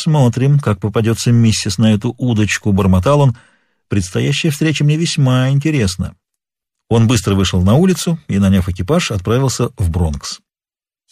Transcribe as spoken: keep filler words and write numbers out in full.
Посмотрим, как попадется миссис на эту удочку», — бормотал он. «Предстоящая встреча мне весьма интересна». Он быстро вышел на улицу и, наняв экипаж, отправился в Бронкс.